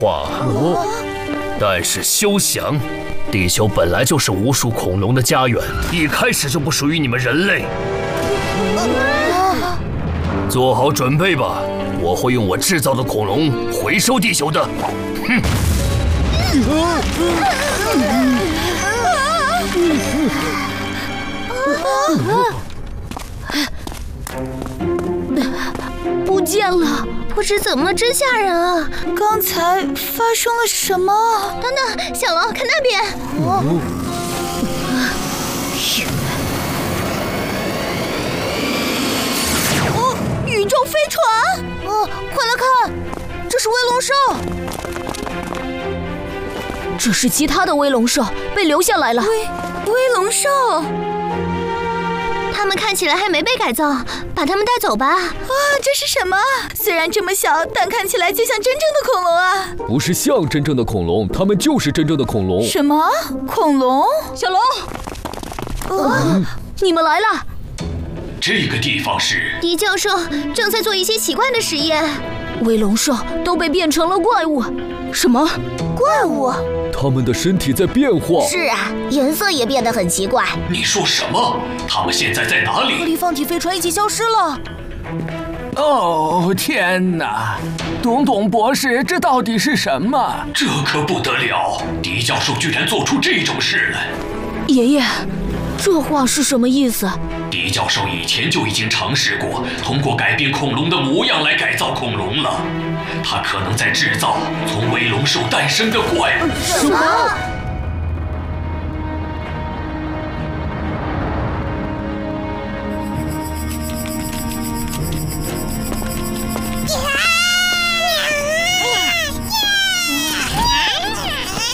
话。但是休想，地球本来就是无数恐龙的家园，一开始就不属于你们人类。做好准备吧，我会用我制造的恐龙回收地球的。哼！ 不见了，不知怎么，真吓人啊！ 刚才发生了什么？ 等等，小龙，看那边。 宇宙飞船！快来看，这是威龙兽。 这是其他的威龙兽被留下来了。 威龙兽。 它们看起来还没被改造，把它们带走吧。 这是什么？虽然这么小，但看起来就像真正的恐龙啊！ 不是像真正的恐龙，它们就是真正的恐龙。 什么？恐龙？ 小龙，你们来了。 这个地方是…… 狄教授正在做一些奇怪的实验，威龙兽都被变成了怪物。什么？ 怪物？ 它们的身体在变化。 是啊，颜色也变得很奇怪。 你说什么？他们现在在哪里？ 颗粒放体飞船一起消失了。 哦，天哪！东东博士，这到底是什么？ 这可不得了！狄教授居然做出这种事来！ 爷爷，这话是什么意思？ 狄教授以前就已经尝试过通过改变恐龙的模样来改造恐龙了。他可能在制造从威龙兽诞生的怪物。 什么？